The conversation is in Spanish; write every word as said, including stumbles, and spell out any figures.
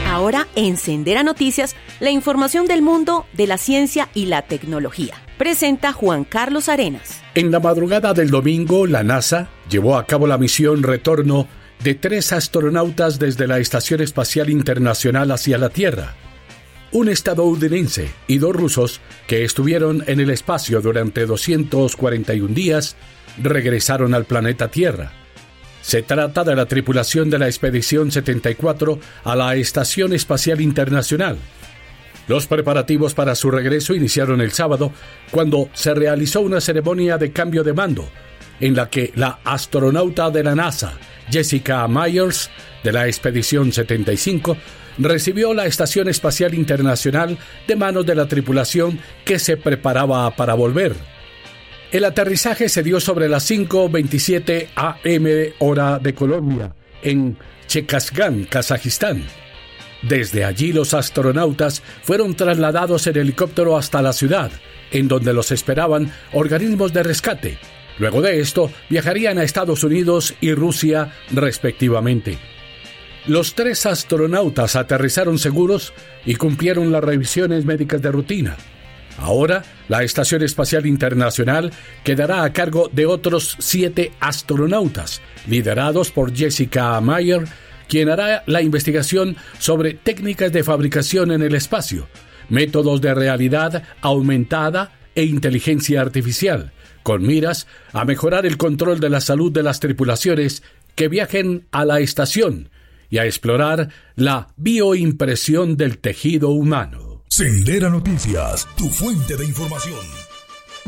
Ahora en Sendera Noticias, la información del mundo de la ciencia y la tecnología. Presenta Juan Carlos Arenas. En la madrugada del domingo, la NASA llevó a cabo la misión retorno de tres astronautas desde la Estación Espacial Internacional hacia la Tierra. Un estadounidense y dos rusos que estuvieron en el espacio durante doscientos cuarenta y un días regresaron al planeta Tierra. Se trata de la tripulación de la Expedición setenta y cuatro a la Estación Espacial Internacional. Los preparativos para su regreso iniciaron el sábado, cuando se realizó una ceremonia de cambio de mando, en la que la astronauta de la NASA, Jessica Myers, de la Expedición setenta y cinco, recibió la Estación Espacial Internacional de manos de la tripulación que se preparaba para volver. El aterrizaje se dio sobre las cinco veintisiete a eme hora de Colombia, en Chekasgan, Kazajistán. Desde allí los astronautas fueron trasladados en helicóptero hasta la ciudad, en donde los esperaban organismos de rescate. Luego de esto, viajarían a Estados Unidos y Rusia, respectivamente. Los tres astronautas aterrizaron seguros y cumplieron las revisiones médicas de rutina. Ahora, la Estación Espacial Internacional quedará a cargo de otros siete astronautas, liderados por Jessica Myers, quien hará la investigación sobre técnicas de fabricación en el espacio, métodos de realidad aumentada e inteligencia artificial, con miras a mejorar el control de la salud de las tripulaciones que viajen a la estación y a explorar la bioimpresión del tejido humano. Sendera Noticias, tu fuente de información.